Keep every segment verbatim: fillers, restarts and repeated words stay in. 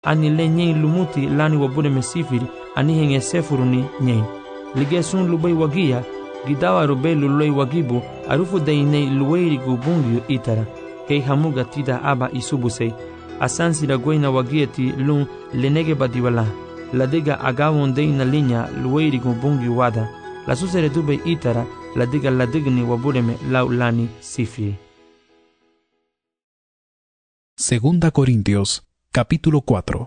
ani le nyen lumuti lani wabure mesifiri ani henge sefuru ni nyen. Lige sun lubai wagia, gidawa rube luloi wagibu, arufu dainei luweiri gubungyu itara. Kei hamuga tida aba isubusei. Asansi da goina wagieti lun lenege badiwala. Ladega agawon deina linya luweiri gubungyu wada. La susere dube itara, ladega ladigni wabureme laulani sifiri. Segunda Corintios, capítulo cuatro.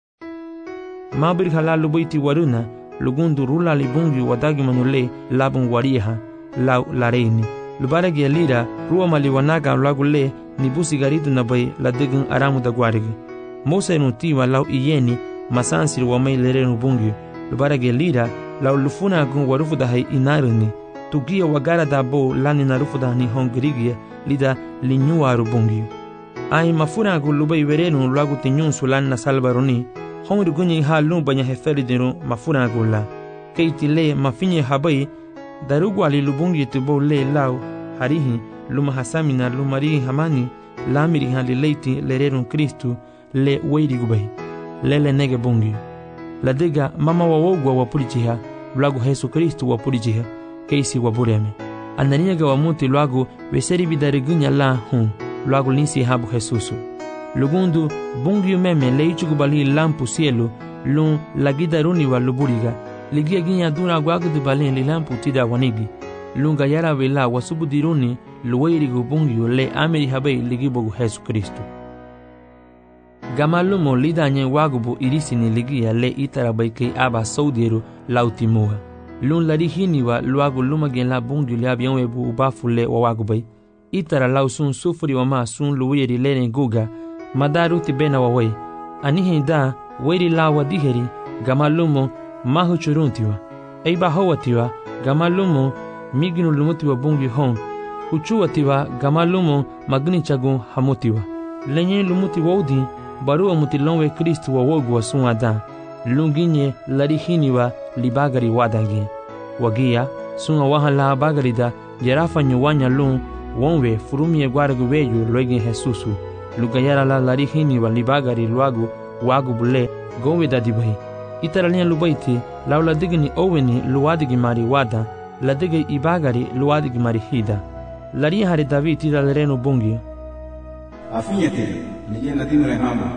Mabri halalu buiti waruna, lugundu rula libungi wadagi manule labun wariha, lau lareini. Lubaragi alira, ruwa maliwanaga lagule, nibusi garidu nabai ladigun aramu da guarigi. Mose nutiwa lau iyeni, masansir wamai lerenu bungi. Lubaragi alira, lau lufuna gun warufu da hai inaruni. Tugia wagara da bo lani narufu da ni hongrigia, lida linyuaru bungi. Ai mafuna gu lubai werenu lagu tinyun sulan na salbaroni. Hongri gunyi ha lumbanya heferi dinu mafuna gu la. Keiti le mafinye habai, darugu ali lubungi tubo le lau, harihi, luma hasamina lumari hamani, lamiri hali leiti lerenu Kristu, le weiri gubai. Lele nege bungi. Ladiga mama wawogwa wapulichiha, lagu Yesu Kristu wapulichiha, keisi wabureme. Ananiaga wamuti lagu weseri bidarigunya la hun. Luago linsi habu Jesusu. Lugundu bungiu meme leichugubali lampu cielo lun lagida runiwa luburiga. Ligia ginya dura guagu de balen li lampu tida wanigi. Lunga yara vela wasubudiruni luweirigu bungiu le ameri habei ligibogu Jesu Kristu. Gamalumo lidanye wagubu irisini ligia le itarabaike aba saudiru lautimua. Lun larihiniwa luagu lumagen la bungiu le abianwebu ubafu le wawagubai. Itara lau sun sufuri wama sun luwiri lene guga, madaru tibena wawai. Anihin da, wiri lawa diheri, gamalumo mahu churuntiwa. Eiba hawatiwa, gamalumo miginu lumutiwa bungi hon. Uchuatiwa, gamalumo magni chagun hamutiwa. Lenye lumuti waudi, barua mutilonwe Kristu wawogwa sun adan. Lunginye larihiniwa libagari wadagi. Wagia, sun awahan la bagarida, jerafa nyuwanya lun, wonwe furumie guargu weyu loigin Jesusu. Lugayara la larihini wa libagari luagu wagu bule gowe dadibai. Itaralia lubaiti lau ladigini oweni luadigi mari wada, ladige ibagari luadigi mari hida. Laria hari David tira lerenu bungi. Afinyeti, nije ladimre hama.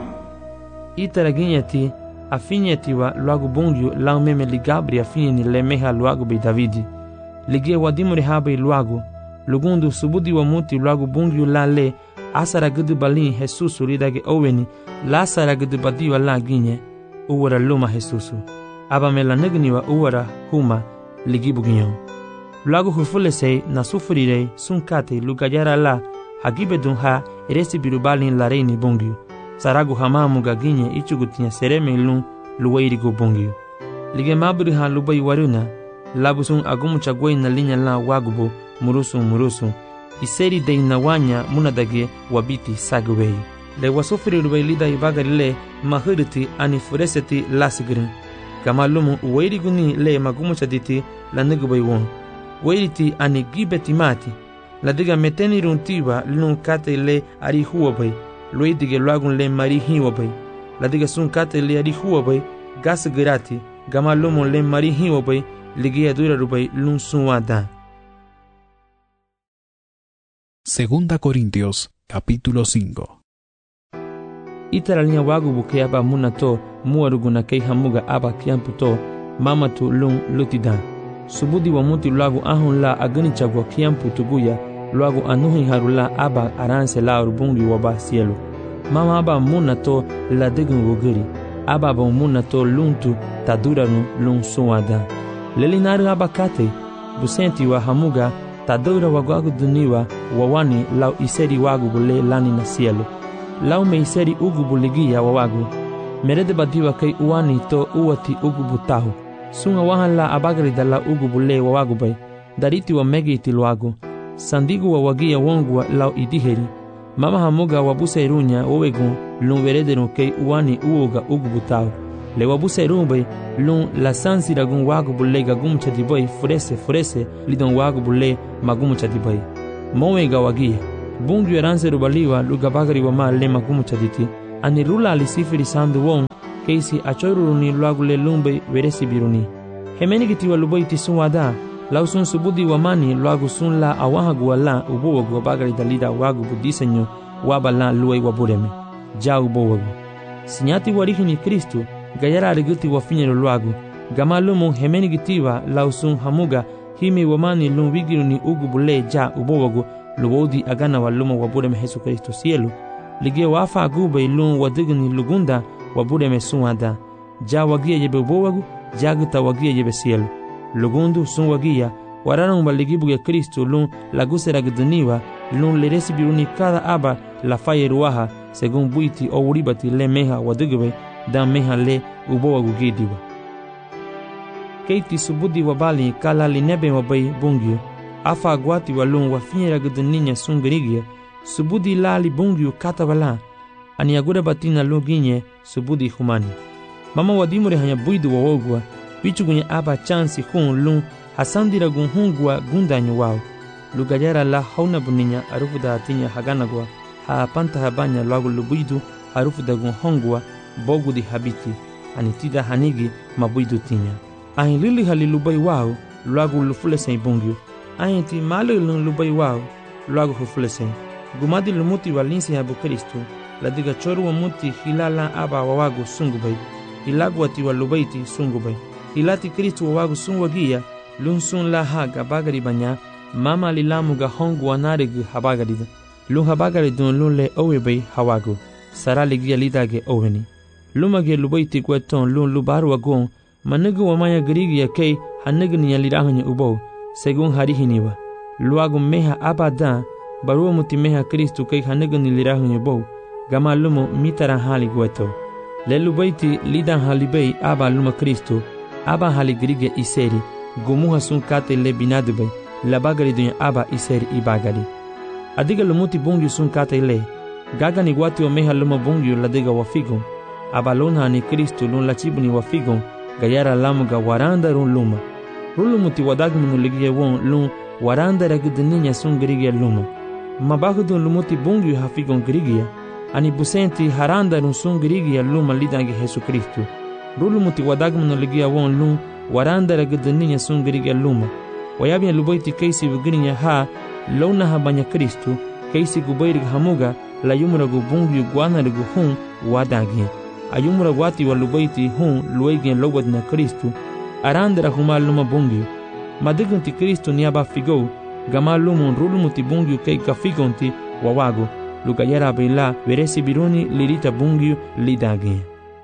Itaraginyeti, afinyeti wa luagu bungi lau meme ligabri afinyeni lemeha luagu bei Davidi. Ligie wadimure habai luagu. Lugundu subudi wa muti lagu bungiu la le asara gudu balin Jesusu ridage oweni la asara gudu badiwa la ginye uwara luma Jesusu. Aba me la negniwa uwara huma ligibu ginyon. Lagu hufule se na sufurire sunkate lugayara la hagibe dunha eresi birubalin la reini bungiu. Saragu hamamu ga ginye ichugutinya sereme lun luweirigu bungiu. Lige maburi ha lubai waruna labusun agumu chagwei na linya la wagubu murusu murusu iseri de inawanya munadage wabiti sagwei le wasufiri rubailida ibagari le mahiriti ani fureseti lasigrin kamalumu uweiriguni le magumu chaditi la nigubai won weiriti ani gibeti mati la diga meteni runtiwa lun kate le ari huwabai luidige luagun le mari hiwabai la diga sun kate le ari huwabai gas girati kamalumu le mari hiwabai ligia dura rubai lun sunwada. Segunda Corintios, capítulo cinco. Itaralia wagu buke aba munato muaruguna kei hamuga aba kiamputo mamatu lun lutida. Subudi wa muti luagu ahun la agani chagwa kiampu tuguya luagu anuhin harula aba aranse la urbungi waba cielo. Mama aba munato la degun wogiri. Aba aba munato luntu taduranu lun suwada. Lelinaru aba kate busenti wa hamuga tadura wagwagu duniwa wawani lau iseri wagu bule lani na cielo. Lau me iseri ugu buligia wawagu. Merede badiwa kay uwani to uwati ugu butahu. Sunga wahan la abagari da la ugu bule wawagu bay. Dariti wa megi itiluagu. Sandigu wa wagia wongwa lau idiheri. Mama hamuga wabusa irunya wawegu lun verederun kay uwani uoga ugu butahu. Le wabusa irun lun la sansi ragun wagu bule gagum chadiboy furese furese lidon wagu bule magum chadiboy. Mowe ga wagia. Bungu yaranse rubaliwa lugabagari wa ma le magumu chaditi. ani rula alisifiri sandu won keisi achoiruruni luagule lumbe veresibiruni hemenigitiwa luboiti sunwada lausun subudi wamani luagu sun la awahagu wala ubowagu wabagari dalida wagu budisenyo wabala luai wabureme ja ubowagu sinyati warihini Kristu gayara ariguti wafinyero luagu gamalumu hemenigitiwa lausun hamuga himi wamani lum wigiruni ugu bule ja ubowagu luwodi agana walumu wabureme Yesu Kristu sielu lige wafa gube lum wadigni lugunda wabureme sunwada ja wagia yebe ubowagu jaguta wagia yebe sielu lugundu sun wagia wararan baligibuge Kristu lum lagusera gduniwa lum leresibiruni cada aba la faye ruaha según buiti o uribati le meha wadigbe dan meha le ubowagu gidiwa keiti subudi wabali kala linebe wabai bungyo afa gwati walum wafinyera gduninya sun grigia subudi lali bungyo katabala ani agura batina loginye subudi humani mama wadimure hanya buidu wawogwa bichugunye aba chansi hun lum hasandira gun hungwa gundanyo wao lugajara la hauna buninya arufu da atinya haganagwa ha panta habanya luagu lubuidu arufu da gun hongwa bogu di habiti anitida hanigi mabuidu tinya ahin lili hali lubai wao luagu lufulesen bungyo ahin ti malu lun lubai wao luagu hufulesen gumadi lumuti walinsi habu Kristu ladiga choru wa muti hilala aba wawagu sungubai ilagu ati walubaiti sungubai ilati Kristu wawagu sunwagia lun sun la haga bagari banya mama lilamu ga hongu wanarigu habagarida lun habagaridun lun le owebai hawagu sarali gia lidage oweni lumage lubaiti gweton lun lubaru wagon manugu wamaya grigia kei hanugu niya lirahanya ubo segun harihiniwa luagu meha abada baruwa muti meha Kristu kei hanugu ni lirahanya ubo gama lumo mitara hali gweto le lubaiti lidan halibei aba luma Kristu aba hali grigia iseri gumuha sun kate le binadubei la bagari dunya aba iseri ibagari adiga lumuti bungyu sun kate le gaga ni wati wa meha luma bungyu ladiga wafigon aba lona ni Kristu lun la chibu ni wafigon gayara lamuga waranda run luma rulumuti wadagmunu ligie won lun waranda ragudininya sun grigia luma mabagudun lumuti bungyu hafigon grigia ani busenti haranda run sun grigia luma lidangi Yesu Kristu rulumuti wadagmunu ligia won lun waranda ragudininya sun grigia luma wayabia lubaiti keisi vigrinya ha lona habanya Kristu keisi gubairig hamuga la yumra gubungyu guana rigu hun wadagi ayumra gwati wa lubaiti hun luegen lowadna Kristu arandra humal luma bungyu madigunti Kristu niaba figo gama lumun rulumuti bungyu kei kafigonti wawago lugayara bela veresi biruni lirita bungyu lidagi.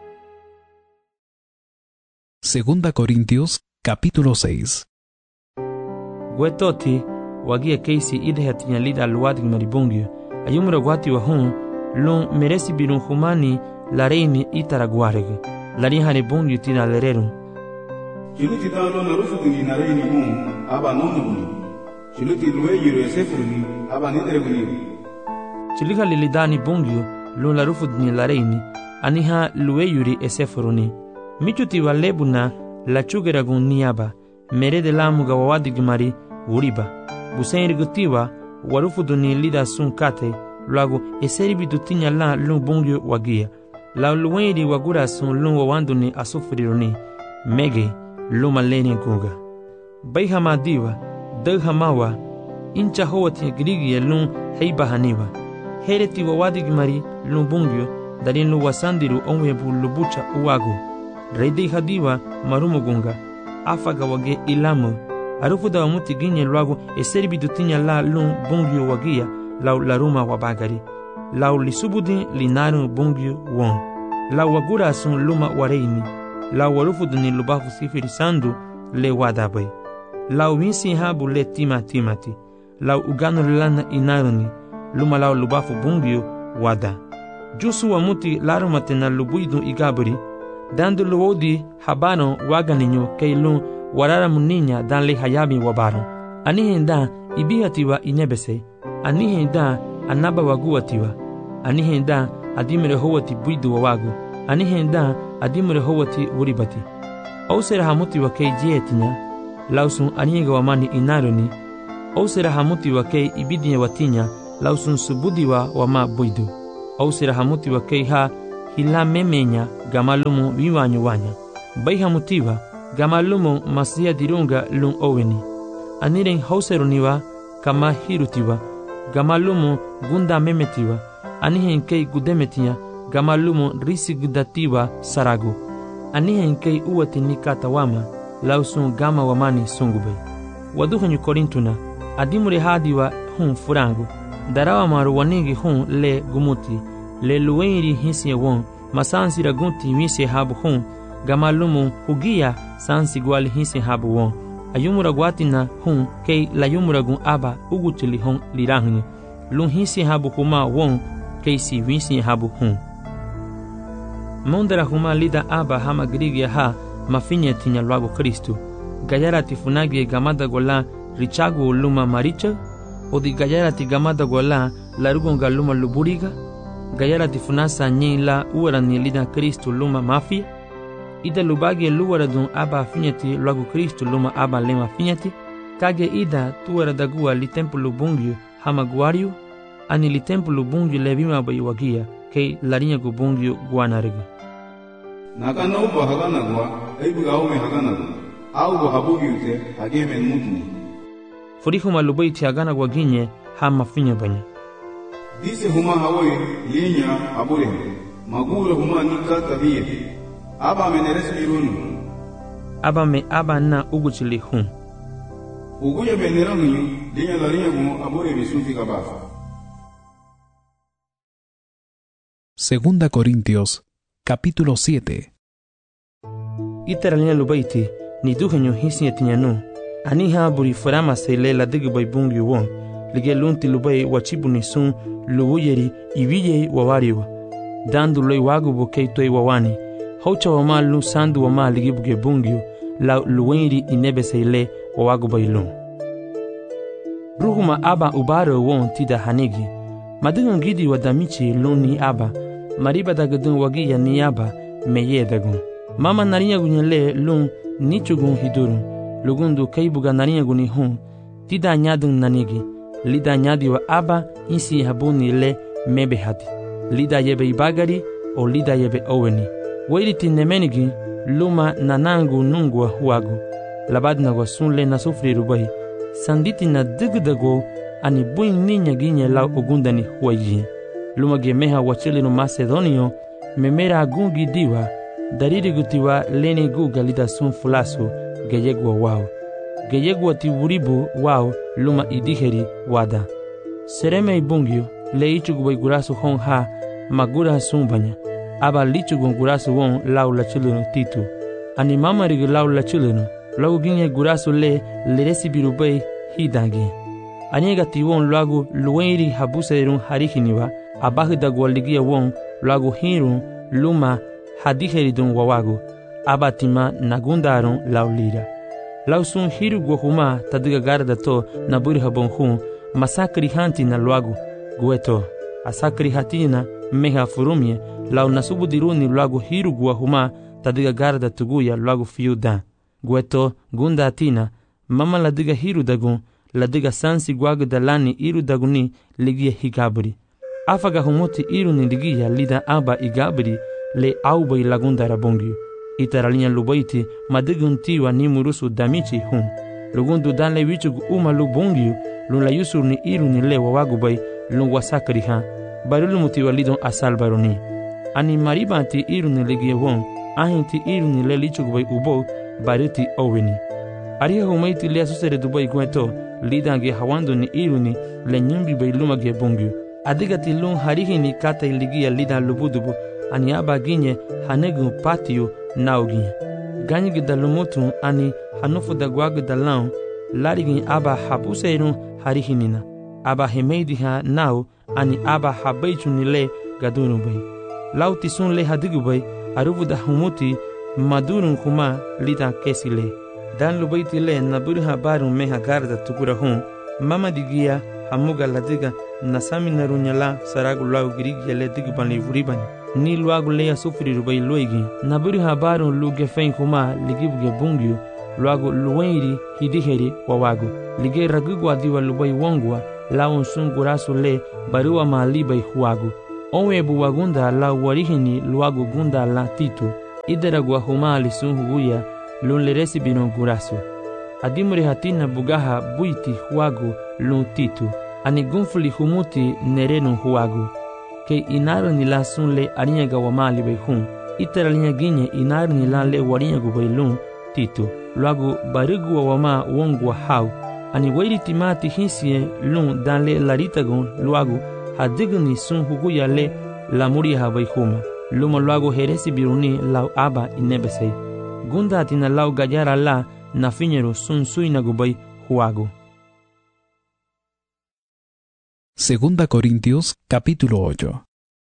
Segunda Corintios capítulo seis. Gwetoti wagia keisi idhe tinya lida luwadig maribungyu ayumra gwati wa hun lun meresi birun humani lareini itaraguareg lari hane bungyu tina lererun Chiluti dalo na rufutuni na reini bung aba nonubuni chiluti luwe yuru esefuruni aba nidreguni chilika lilidani bungyu lun la rufutuni lareini aniha luwe yuri esefuruni michuti walebuna la chugeragun niaba mere de lamuga wawadig mari uriba busen rigutiwa warufuduni lida sun kate luagu eseribi dutinya la lun bungyu wagia la luwenri wagura sun lun wawanduni asufuriruni mege luma leni guga bayhama diwa daghamawa incha howati grigia lun heiba haniwa hereti wawadig mari lun bungyu darin lu wasandiru onwebu lubucha uwagu reidi hadiwa marumugunga afaga wage ilamu arufuda wa muti ginye luagu eseribi dutinya la lun bungyu wagia lau laruma wabagari lau lisubudi linaru bungyu won lau wagura sun luma wareini lau warufuduni lubafu sifiri sandu le wadabai lau winsi habu le tima timati lau uganu lana inaruni luma lau lubafu bungyu wada jusu wa muti laruma tena lubuidu igaburi dandu luodi habano waganinyo keilun warara muninya dan le hayami wabaro anihenda ibihatiwa inebese anihenda anaba waguatiwa anihenda adimere howati buidu wawagu anihenda adimere howati uribati ausera hamuti wa kei jietinya lausun aniga wamani inaruni ausera hamuti wa kei ibidinya watinya lausun subudiwa wama buidu ausera hamuti wa kei ha ila memenya gamalumu viwanyo wanya. Baiha mutiwa gamalumu masia dirunga lung oweni. Aniren hauseruniwa kama hirutiwa. Gamalumu gunda memetiwa. Anihen kei gudemetia gamalumu risi gudatiwa saragu. Anihen kei uwati nikatawama lausun gama wamani sungubay. Waduhanyu korintuna adimure hadiwa hun furangu. Darawa maru wanigi hun le gumuti. Le luweiri hisi won masansi ragunti wisi habu hun. Gamalumu hugia sansi gwali hisi habu won. Ayumura guatina hun kei layumura gun aba uguchili hun lirahuni. Lun hisi habu huma won kei si wisi habu hun. Mondara huma lida aba hama grigia ha mafinye tinya luago Kristu. Gayara tifunagi gamada gola richagu luma maricha. O di gayara ti gamada gola larugonga luma luburiga. Gayara tifunasa nyi la uara ni lida Kristu luma mafia. Ida lubagi luara dun aba finyati luago Kristu luma aba lema finyati. Kage ida tuara dagua li tempo lubungyu hama guariu. Ani li tempo lubungyu levima bayiwagia kei larinha gubungyu guanariga. Nakana uba haganagwa aibu aume haganagwa. Au habugi ute hagemen mutni. Furihuma lubai ti haganagwa ginye hama finya banya. Dise huma hawoy linya abure. Magura huma nikata hiye. Aba meneres birunu. Aba me aba na uguchili hun. Uguye benerangu linya larinya gu abure bisunti kabafa. Segunda Corintios, capítulo siete. Itaralina lubaiti, ni duhenyo hisi etinyanu. Aniha buri farama se le la digi bay bungi won. Lige lunti lubai wachibu ni sun luwuyeri ibiye wawariwa. Dandu loi wagu bukei toi wawani. Haucha wama lu sandu wama ligi buge bungi la luwenri inebe se le wawagu bay lun. Ruhuma aba ubaro won tida hanigi. Madungun gidi wadamichi lun ni aba. Mariba dagadun wagiya ni aba meye dagun. Mama narinya gunyele lun nichugun hidurun. Lugundu kaibuga narinya guni hun. Tida nyadun nanigi. Lida nyadi wa aba insi habuni le mebe hati. Lida yebe ibagari o lida yebe oweni. Wairiti nemenigi luma nanangu nungwa huagu. Labadna wa sunle na sufri rubai. Sanditi na digdago ani buin ninya ginye la ugundani huaji. Luma gemeha wachili no Macedonio memera agungi diwa. Dariri gutiwa leni guga lida sun fulasu geyegwa wao. Geyegwa ti wuribu wao luma idiheri wada. Sereme ibungyo le ichugu gurasu hon ha magura sumbanya. Aba lichugu gurasu won lau la chileno titu. Ani mama rigi lau la chileno. Lau ginye gurasu le leresi birubei hidangi. Anyega ti won lagu luenri habuserun harihiniwa. Abahi da gwaligia won lagu hirun luma hadiheridun wawagu. Abatima nagundarun laulira. Lausun hiru guahuma tadiga garda to na buri habon hun masakri hanti na luagu gueto. Asakri hatina meha furumye lau nasubu diruni luagu hiru guahuma tadiga garda tuguya luagu fiuda. Gueto gunda atina mama ladiga hiru dagun ladiga sansi guagu dalani iru daguni ligia higabri. Afaga humuti iru ni ligia lida aba igabri le aubai lagunda rabongi. Itaralinya lubaiti madigun tiwa ni murusu damichi hun. Lugundu dan le wichugu uma lubongi lun la yusur ni iru ni le wawagubai lun wasakri ha. Barulu mutiwa lidon asal baroni. Ani mariba ti iru ni ligia won. Ahin ti iru ni le lichugubai ubo bariti oweni. Aria humaiti le asusere dubai gueto lidange hawando ni iru ni le nyumbi bai luma ge bongi. Adigati lun harihi ni kata iligia lidan lubudubu. Ani aba ginye hanegu patio nauginye. Ganyi gidalumutu ani hanufu da guagu dalau larigin aba habuseirun harihinina. Aba hemeidi ha nau ani aba habeichu nile gadunu bai. Lauti sun le hadigu bai arubu da humuti madurun kuma lida kesi le. Dan lubaiti le naburu habarun meha garda tukura hun. Mama digia hamuga ladiga nasami narunyala saragu lau girigia le diguban le vuribani. Ni luagu leya sufri rubai luigi. Naburi habaru luge fein kuma ligibuge bungyu. Luagu luwenri hidiheri wawagu. Lige ragugwa diwa lubai wongwa. Laun sun gurasu le barua maalibai huagu. onwe buwagunda la warihini luagu gunda la Tito, idera guahuma lisun huguya lun le recibiron gurasu. Adimure hatina bugaha buiti huagu lun Tito, ani gunfuli humuti nerenu huagu. Ke inaru ni la sun le arinyaga wamali beihun, itera linya ginye inaru ni la le warinyagu beilun Tito, luagu barigu wa wama wongwa hau, ani wairi timati hinsie lun dan le laritagun luagu hadigni sun huguya le la muria beihuma. Luma luagu heresi biruni lau aba inebesei. Gunda tina lau gayara la na fiñero sun suinagubai huagu. Segunda Corintios capítulo ocho.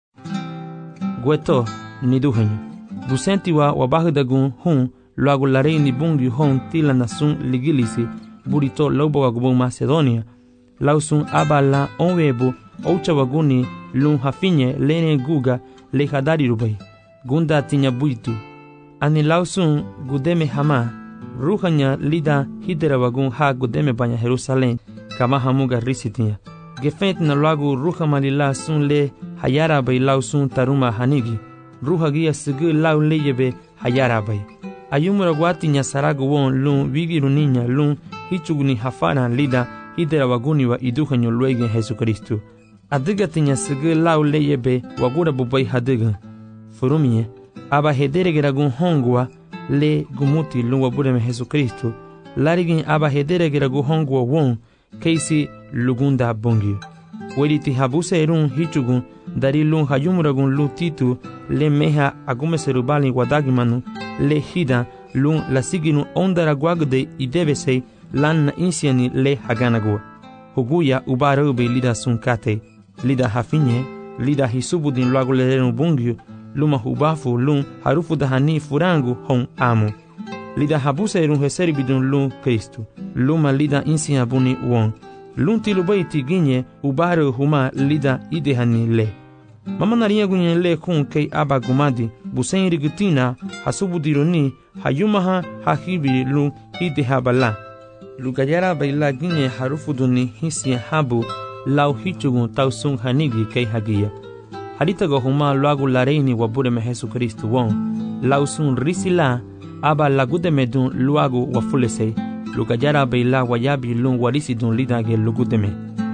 Gueto ni duhenyo. Busenti wa wabahudagun hun luagu larei ni bungi hon tila na sun ligilisi burito lobo wagubun Macedonia. Lau sun aba la onwebu oucha waguni lun hafinye lene guga le hadari rubai. Gunda tinya buitu. Ani lau sun gudeme hama. Ruhanya lida hidera wagun ha gudeme banya Jerusalem kama hamuga risitinya. Gefent na luagu ruha malila sun le hayara bay lau sun taruma hanigi. Ruha gia sigi lau leyebe hayara bay. Ayumura guati nya saragu won lun wigiru niña lun hichuguni hafana lida hidera waguni wa iduhanyo luegen Jesucristo. Adiga tinya sigi lau leyebe wagura bubai hadiga. Furumie, aba hedere geragun hongwa le gumuti lun wabureme Jesucristo. Larigin aba hedere geragun hongwa won keisi lugunda bongio. Weriti habuse erun hichugun dari lun hayumuragun lu Titu le meha agume serubali wadagimanu le hida lun lasiginu ondara guagde idebesei lan na insiani le haganagua. Huguya ubarube lida sunkate, lida hafinye, lida hisubudin luagu lerenu bongio, luma hubafu lun harufu dahani furangu hon amo. Lida habuse erun heseribidun lun Kristu, luma lida insia buni won. Lun tilubaiti ginye ubaru huma lida idehani le. Mama naria gunye le kun kei aba gumadi, busen rigutina hasubudironi hayumaha hahibi lun idehabala. Lugayara baila ginye harufu duni hisia habu lau hichugun tausun hanigi kei hagia. Haritago huma luagu lareini wabureme Jesucristo won, lau sun risila aba lagudeme dun luagu wafulesei. Lugayara baila wayabi lun warisi dun lidage lugudeme.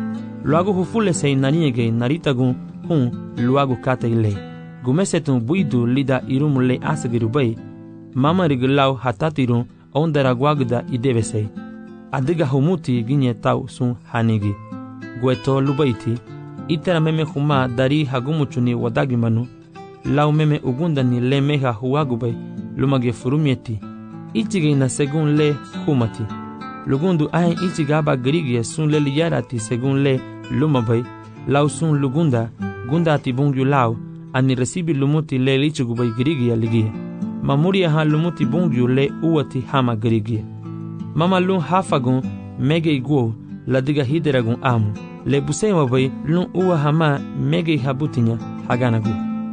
Luagu hufulesei naniege naritagun hun luagu kate ile. Gumesetun buidu lida irumule asagirubay. Mama rigilau hatatirun ondara guagda idebesei. Adiga humuti ginye tau sun hanigi. Gueto lubaiti. Itera meme huma dari hagumuchuni wadagimanu. Lau meme ugunda ni le meha huagubay lumage furumieti. Ichige na segun le humati. Lugundu ahen ichiga aba grigie sun le liyarati segun le lumabay. Lau sun lugunda gunda ati bungyu lau ani recibi lumuti le lichugubay grigie ligie. Mamuria ha lumuti bungyu le uwati hama grigie. Mama lun hafagun mege iguo la diga hideragun amu. Le busema bay lun uwa hama mege habutinya haganagu.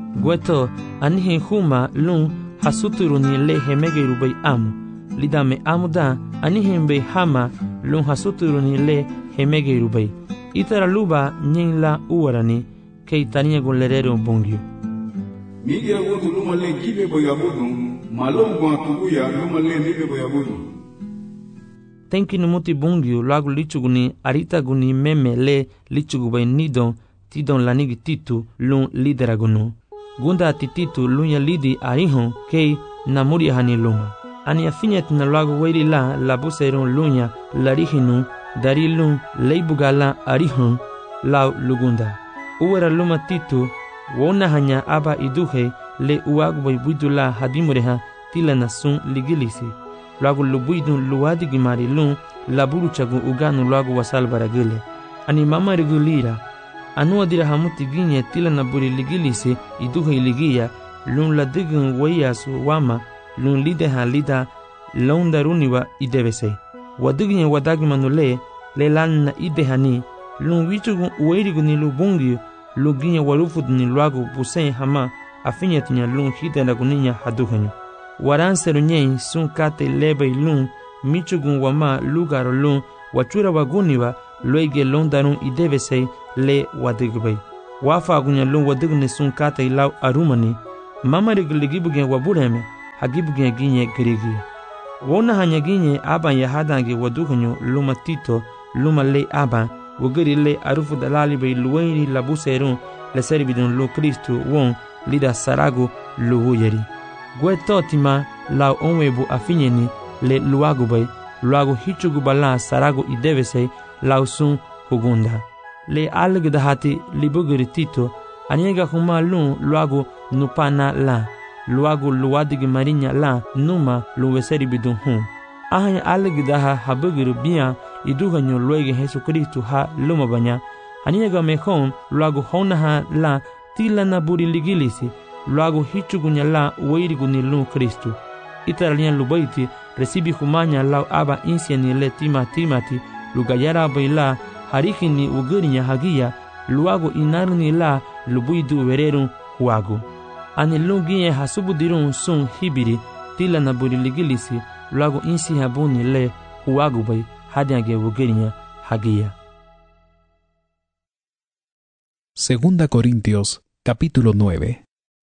Gueto anihin huma lun hasuturuni le hemege rubay amu. Lidame amuda anihin bay hama lun hasuturuni le hemege rubay. Itara luba nyin la uwarani kei tania gun lerero bungyo. Migira wotu luma le gibe boyabudu, malom gwa tuguya luma le nibe boyabudu. Tenki numuti bungyo lagu lichuguni arita guni meme le lichugubay nidon tidon lanigi Titu lun lideragunu. Gunda ati Titu lunya lidi arihon kei namuria hani luma. Ani afinyet na lagu weiri la labuseron lunya larihinu dari lun leibugala arihon lau lugunda. Uwera luma Titu wona hanya aba iduhe le uagubay buidula hadimureha tila na sun ligilisi. Luagu lubuidun luadi gimari lun laburu chagu uganu luagu wasal baragile. Ani mama regulira. Anu adira hamuti ginye tila na buri ligilisi iduhe iligia lun ladigun wayasu wama lun lideha lida laundaruniwa idebese. Wadignye wadagimanule le lan na idehani lun wichugun ueriguni lubungi luginye warufudni luagu busen hama afinyetinya lun hidenaguninya haduhenyo. Waranseru nyei sun kate lebay lun michugun wama lugaro lun wachura waguniwa loige londarun idebesei le wadigbay. wafa gunya lun wadigni sun kata ilaw arumani mamarig ligibugen wabureme hagibugen ginye gerigi wona hanya ginye aban ya hadange waduganyo luma tito luma le aban wogeri le arufu dalali bay luwaini labuserun le servidun lo Kristo won lida sarago luwu yeri gwe totima law onwebu afinyeni le luagu bay luagu hichugu bala sarago idevese law sun hugunda le algdahati libugeri tito aniega huma lun luagu nupana la luagu luwadigi marinya la numa luweseri bidun hun ahanya algdaha habugeri biya iduganyo luege Jesu Kristo ha luma banya aniega mehon luagu honaha la tila na buri ligilisi luagu hichugunya la weiriguni lun Kristo itaralian lubaiti recibi humanya lau aba insiani le tima timati lugayara baila harikini ugerinya hagia luagu inarni la lubuidu wererun huagu ani lungiye hasubudirun sun hibiri tila na buri ligilisi luagu insi habuni le huagu bay hadiage ugerinya hagia. Segunda Corintios, capítulo nueve.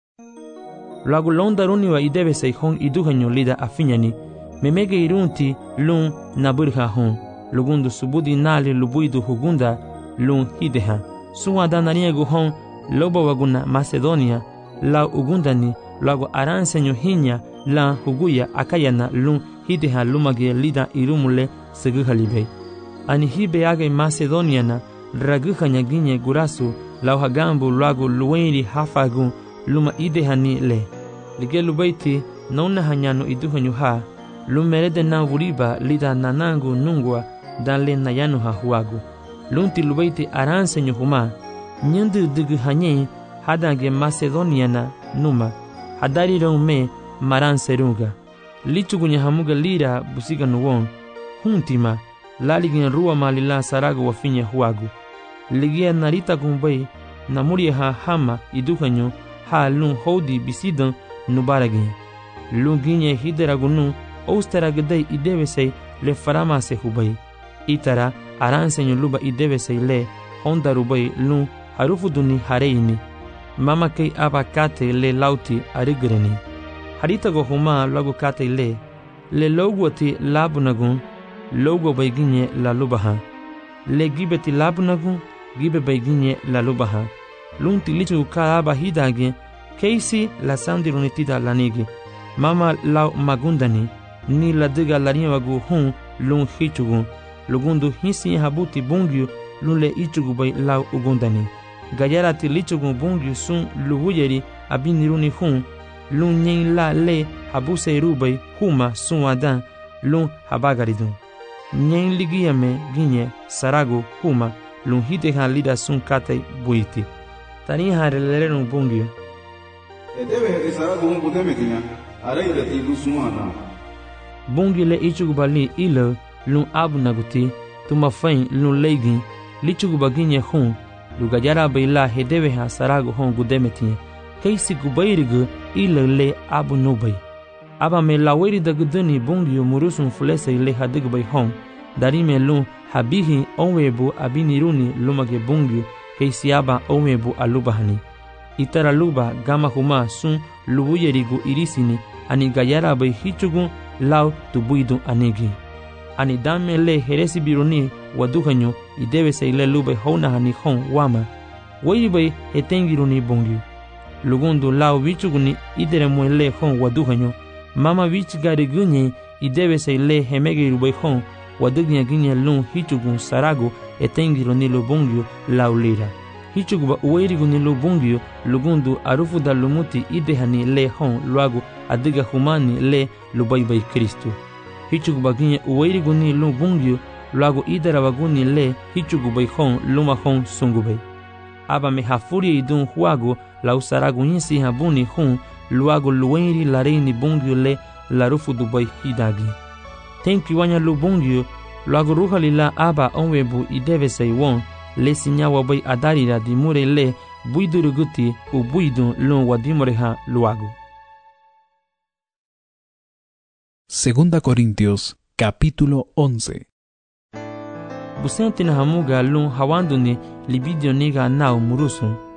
Luagu londaruni wa idebe seihon iduhanyo lida afinyani memege irunti lun naburha hon lugundu subudi nali lubuidu hugunda lun hideha suwa danariegu hon loba waguna Macedonia la ugundani luagu aransenyo hinya la huguya akayana lun hideha lumage lida irumule seguhalibe ani hibe age Macedoniana raguhanya ginye gurasu la hagambu luagu luwenri hafagu luma idehani le ligelu baiti nona hanyano iduhanyo ha lumerede na wuriba lida nanangu nungwa danle nayanu ha huagu lunti lubaiti aransenyo huma nyandu dugu hanye hadange Macedoniana numa hadari me maranseruga lichugunya hamuga lira busiga nuwon huntima laligin ruwa malila sarago wafinya huagu ligia narita gumbai namuria ha hama iduhanyo ha lun hodi bisidan nubaragin lunginye hideragunu oustaragdai idevesei le faramase hubai itara aransenyo luba idevesei le hondarubai lun harufuduni hareini mama kei abakate le lauti arigreni haritago huma lagu kate le le logwati labunagun logo baiginye la lubaha le gibeti labunagun gibe baiginye la lubaha lunti lichu kaaba hidage keisi la sandirunitida lanigi mama lau magundani ni la diga lariwagu hun lun hichugu lugundu hisi habuti bungyu lun le ichugu bay lau ugundani gayarati lichugu bungyu sun luhuyeri abiniruni hun lun nyen la le habuse rubay huma sun wadan lun habagaridun nyen ligiyame ginye sarago huma lun hitehan lida sun katay buiti tani harellerun bungyu edebe hete sarago hun budemekinya araida ti lusumana bungi le ichugubali ilo lun abu naguti tuma fain lun leigin lichugubaginye hun lugajara baila hedebe ha sarago hon gudemetinye keisi gubairigu ilo le abu nubai aba me laweri daguduni bungi murusun fulese le hadigubay hon darime lun habihi onwebu abiniruni lumage bungi keisi aba onwebu alubahani itara luba gama huma sun lubuyerigu irisini ani gayara bay hichugun lau tubuidu anegi ani dame le heresi biruni waduhanyo idebe se ile lube hona hani hon wama wei bay etengiruni bongi lugundu lau wichuguni idere muele hon waduhanyo mama wich gari gunye idebe se ile hemege rube hon wadunya ginye lun hichugun sarago etengiruni lubongyo lau lira hichuguba uweiriguni lubongyo lugundu arufu da lumuti idehani le hon luagu adiga humani le lubaibay Kristo hichuguba ginye uweiriguni lubongyo luagu idara waguni le hichugubay hon luma hon sungubay aba me hafuri idun huagu la usaragu insi habuni hun luagu luweiri lareini bongyo le larufu dubay hidagi tenki wanya lubongyo luagu ruhalila aba onwebu ideve say won le sinyawa bay adarira dimure le buiduruguti u buidu lun wadimoreha luagu. Segunda Corintios, capítulo once. Busente na hamuga lun hawanduni libidio niga nau murusun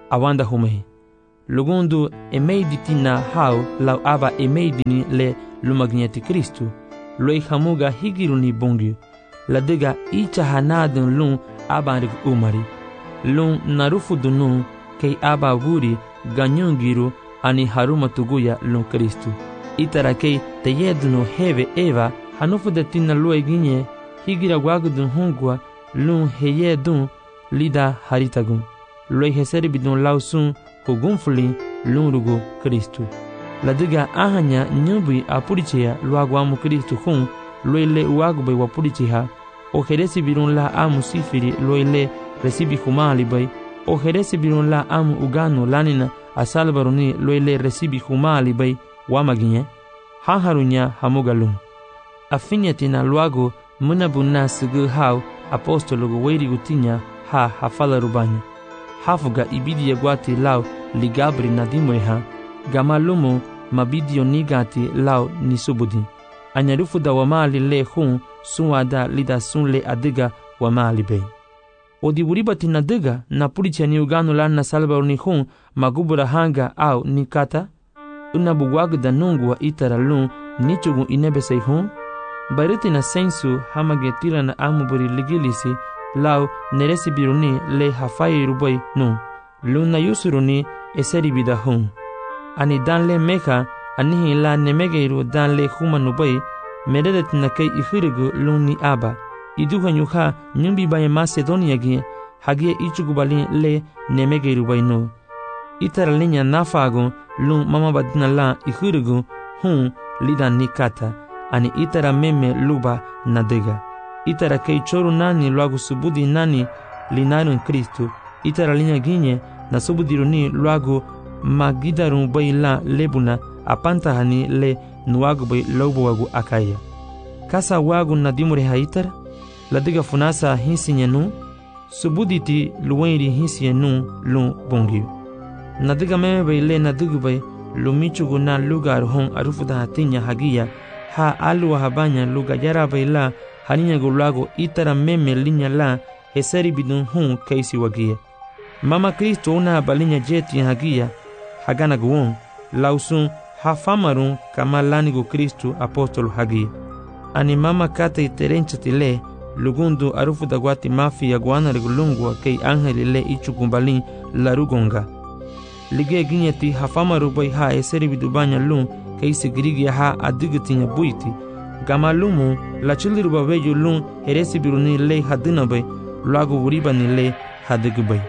awanda hume. Lugundu emeiditina hau lau aba emeidini le lumagneti Kristu. Loi hamuga higiruni bongi. Ladega icha hanadun lun abanrik umari. Lun narufu dunu kei aba wuri ganyungiru ani haruma tuguya lun Kristu. Itara kei teyeduno heve eva hanufu detina lue ginye higira wagudun hungwa lun heyedun lida haritagun. Loi heseri bidun lausun hugunfuli lun rugu Kristu. Ladega ahanya nyubi apurichea luaguamu Kristu hun loile uagube wapuricheha. O heresi birun la amu sifiri loile resibi humali bay. O heresi birun la amu uganu lanina asalbaruni loile resibi humali bay wamaginye. Hanharunya hamugalum. Afinyatina luago munabuna sigu hau apostologo weiri gutinya ha hafala rubanya. Hafuga ibidi yagwati lau ligabri nadimoreha. Gamalumu mabidio nigati lau nisubudi. Anyarufu da wamali le hun suwada lida sunle adiga wamali bay. Odiburibati nadiga na pulicha ni uganu lana salba ni hun magubura hanga au nikata. Unabuwagda nungu wa itara lun nichugu inebesei hun. Bariti na sensu hamagetila na amuburi ligilisi lau neresi biruni le hafai rubai nun. Lun na yusuruni eseri bida hun. Ani danle meka anihi la nemegeiru danle humanubai meredet na kei ihirigu luni aba. Iduha nyuha nyumbi baye Macedonia gi hagie ichugubali le nemegeiru bai no. Itara linya nafagu lun mama badina la ihirigu hun lida nikata. Ani itara meme luba nadega. Itara kei choru nani luagu subudi nani linarun Kristu. Itara linya ginye na subudiruni luagu magidarun bai la lebuna apantahani le nuagu bai lobo wagu akaya. Kasa wagu nadimure haitar ladiga funasa hinsinyenu subuditi luwenri hinsinyenu lun bongiu. Nadiga meme bai le nadigu bai lumichugu na lugar hon arufuda hatinya hagia ha alua habanya luga yara bai la haninya gulago itara meme linya la heseri bidun hun kaisi wagia. Mama Kristo una balinya jeti hagia hagana guon lausun hafamarun kama lanigo Kristu apostolo hagia. Ani mama kate iterenchati lugundu arufu dagwati mafi ya guana regulungwa kei angeli le ichukumbalin larugonga. Lige ginyati hafamaru bai ha eseri bidubanya lun kei sigirigi ha adigitinya buiti. Gama lumu la chiliru babeju lun heresi biruni le hadina bai luago uribani le hadigu bai.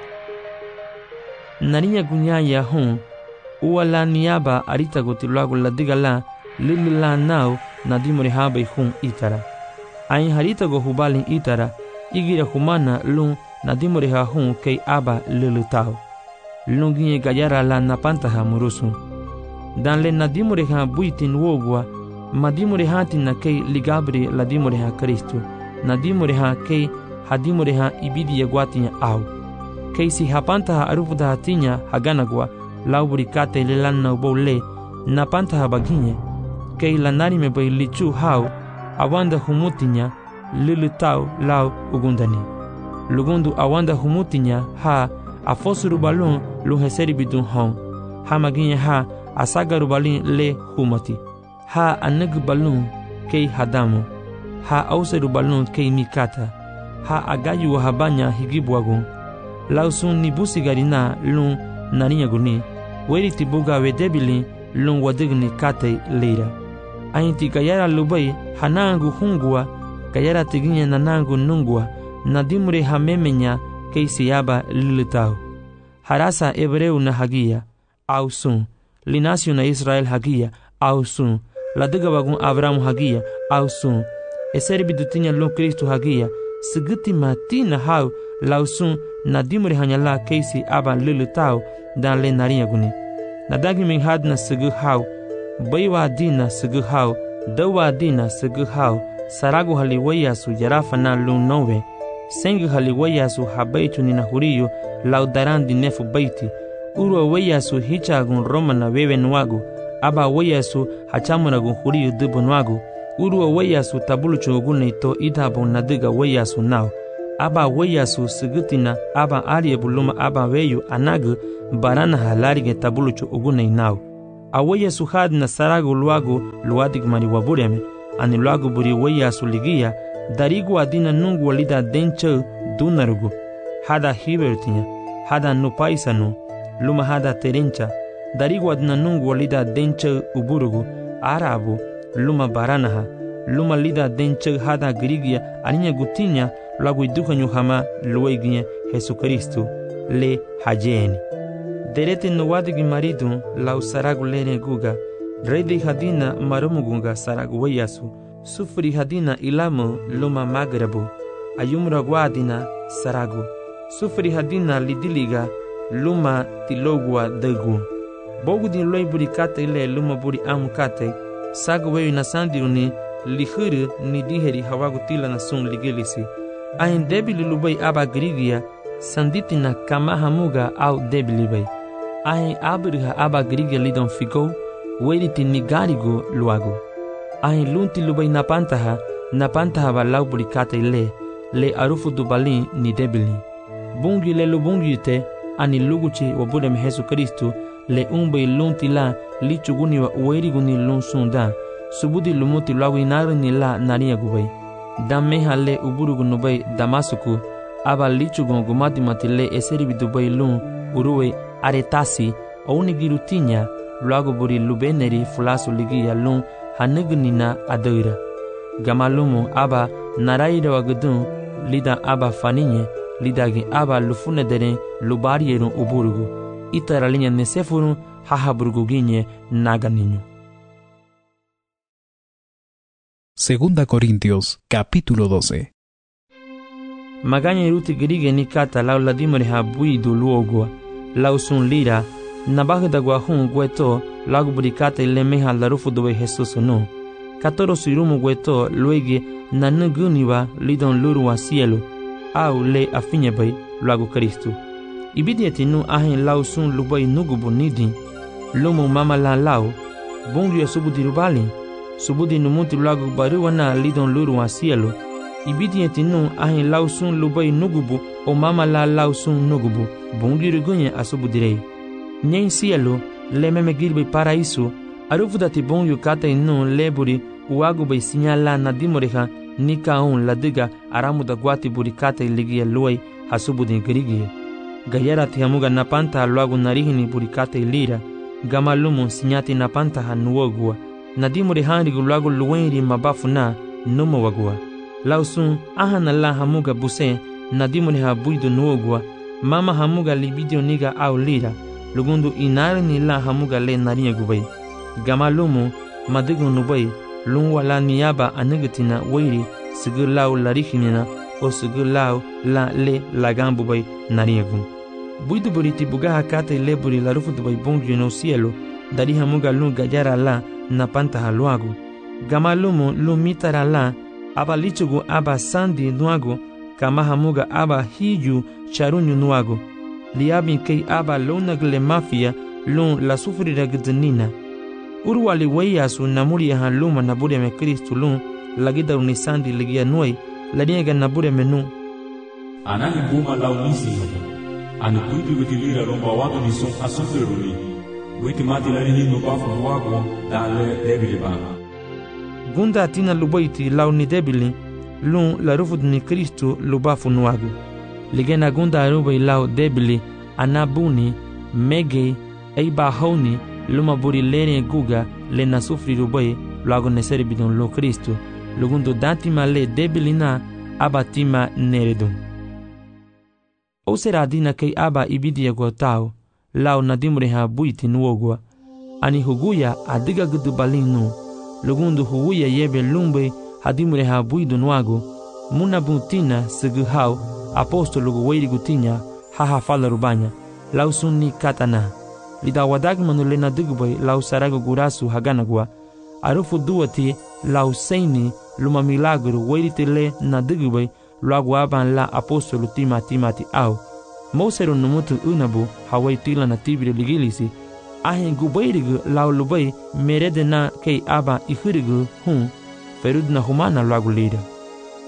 Narinya gunyaya hun uwala niaba arita goti luago ladiga la lili la nao nadimuri habai hun itara. Ain harita go hubalin itara igira humana lun nadimuri ha hun kei aba lili tao. Lun ginye gayara la napantaha murusu. Dan le nadimuri ha buitin wogwa madimuri hatin na kei ligabri ladimuri ha Kristu. Nadimuri ha kei hadimuri ha ibidi yagwatinya au. Kei si hapantaha arufuda hatinya haganagwa lauburi kate lelanna ubole napantaha baginye. Kei lanarime bai lichu hau awanda humutinya lilitau lau ugundani. Lugundu awanda humutinya ha afosuru balun luheseri bidun hon. Ha maginye ha asagaru balin le humati. Ha anagu balun kei hadamu. Ha auseru balun kei mikata. Ha agayu habanya higibwagun. Lausun nibusi garina lun narinya guni. Weri tibuga wedebili lun wadigni kate leira. Ainti gayara lubai hanangu hungua gayara tiginya nanangu nungua nadimure hamemenya keisi yaba lilitau. Harasa Ebreu na hagia au sun linasio na Israel hagia au sun ladiga wagun Abraham hagia au sun eseri bidutinya lun Kristu hagia sigiti matina hau lausun nadimure hanyala keisi aba lilitau dan le narinya guni. Nadagi min hadna sigu hau baiwa dina sigu hau dawa dina sigu hau saragu haliwaya su yarafa na lun nowe sengu haliwaya su habaitu nina huriyo laudaran dinefu baiti urwa waya su hichagun roma na wewe nwagu aba waya su hachamunagun huriyo dubu nwagu urwa waya su tabulu chugune ito idabon nadiga waya su nao aba weyasu segutina aba ariebu luma aba weyu anagu barana halarige tabulucho ugune inau. Aweyasu hadna saragu luagu luadig mari wabureme, ani luagu buri weyasu ligia, darigu adina nungu walida denche dunarugu. Hada hibertinya, hada nupaisanu, luma hada terencha, darigu adina nungu walida denche uburugu, arabu, luma baranaha, luma lida denche hada grigia, aninya gutinya, luagu iduka nyuhama lueginya Jesucristo, le hajeni. Derete no wadigi maridu lau saragu lene guga, redi hadina marumugunga saragu weyasu, sufri hadina ilamu luma magrabu, ayumra guadina saragu, sufri hadina lidiliga luma tilogua degu. Bogu din loi buri kate ile luma buri amu kate, sagu weyu nasandiru ni lihuru ni diheri hawagu tila na sun ligilisi. Ahin debili lubai aba grigia, sanditina kamahamuga au debili bai. Ahin abiriha aba grigia lidon figo, weriti nigarigo luago. Ahin lunti lubai napantaha, napantaha ba lau buri kate ile, le arufu dubalin ni debili. Bungi le lubungi te, ani luguchi wabudem Jesucristo, le umbai lunti la, lichuguni wa ueriguni lun sunda, subudi lumuti luago inari ni la naria gubai. Dameha le uburugu nubai Damasuku, aba lichugon gumati matile eseribi dubai lun, uruwe aretasi, aunigirutinya, luago buri lubeneri fulasu ligia lun, hanegunina adoira. Gamalumu aba naraira wagudun, lida aba faninye, lidagi aba lufunedere lubarierun uburugu, itaralinya nesefurun hahaburguginye naganinyo. Segunda Corintios, capítulo doce. Magaña iruti grige ni kata lau ladimore ha buidu luogua, lau sun lira, nabagda guahun gueto, lagu burikata ile meha larufu dobe Jesus no. Katoro suirumu gueto, luege nanuguniwa lidon lurua cielo, au le afinye bay, lagu Kristu. Ibidieti nu ahen lau sun lubai nugubu nidin, lumu mama la lau, bungu ya subudi rubali, subudi numuti lagu baruwa na lidon lurua cielo. Ibidieti nu ahen lau sun lubai nugubu, o mama la lau sun nugubu, bungu rugunye asubudirei. Nyen cielo, le meme girbe paraiso, arufudati bungu kata inu leburi, uagu bay sinyala na dimoreha, nika un la diga aramuda guati burikata iligia luai hasubudi grigie. Gayara tihamuga napanta luagu narihini burikata ilira, gamalumu sinyati napanta hanuogua, nadimure hanrigu luagu luenri mabafu na numo wagua. Lausun ahana la hamuga buse, nadimure ha buidu nuogua, mama hamuga libidio niga au lira, lugundu inari ni la hamuga le naria gubai. Gamalumu madigu nubai, lungwa la niaba anegatina wairi, sigur lau larihinina, o sigur lau la le lagambu bay nariagun. Buidu buriti bugaha kata ile buri la rufu dubai bongi no cielo, dari hamuga lu gajara la napanta haluagu. Gamalumu lu mitara la, aba lichugu aba sandi nuagu, kama hamuga aba hiju charunyu nuagu. Liabin kei aba lunagle mafia, lun la sufrira gdnina. Uruwali weyasu namuri ya haluma nabure me Kristu lun, lagida unisandi ligia nuai, laniega nabure menu. Anani buma lau nisi hata. Ani kuitu witilira romba watu ni son asufiruli. Witi mati lani hinu bafu wago da le debili bana. Gunda atina lubaiti lau ni debili, lun la rufud ni Kristu lubafu nuagu. Ligena gunda arubai lau debili, anabuni, mege, eiba hauni, luma buri lene guga le na sufri rubai luago neseri bidon lo Kristu, lugundu datima le debilina abatima neredum. O sera dina kei aba ibidia gotao, lau nadimure ha buiti nuogua, ani huguya adiga gudu balinu, lugundu huguya yebe lumbe hadimure ha buidu nuago, muna buntina sigu hau, apostolo weiri gutinya, haha fala rubanya, lau sunni katana. Lida wadagi manule na digubay lau sarago gurasu haganagwa, arufu duati lau seini luma milagro weritele na digubay luagu aban la apostolo tima timati au. Mosero numutu unabu hawai tila na tibire ligilisi, ahen gubayrigu lau lubay merede na kei aba ihirigu hun, ferud na humana luagu lida.